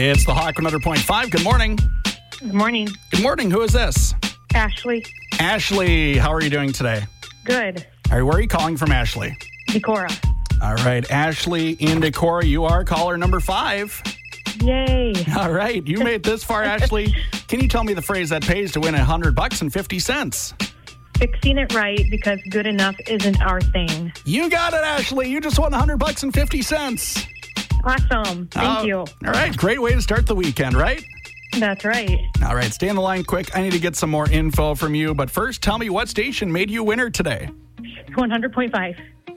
It's the Hawk 100.5. Good morning. Good morning. Good morning. Who is this? Ashley. Ashley, how are you doing today? Good. All right, where are you calling from, Ashley? Decorah. All right, Ashley in Decorah, you are caller number 5. Yay. All right, you made this far, Ashley. Can you tell me the phrase that pays to win $100 and 50 cents? Fixing it right because good enough isn't our thing. You got it, Ashley. You just won $100 and 50 cents. Awesome. Thank you. All right, great way to start the weekend, right? That's right. All right, stay on the line quick. I need to get some more info from you. But first, tell me what station made you winner today? 100.5.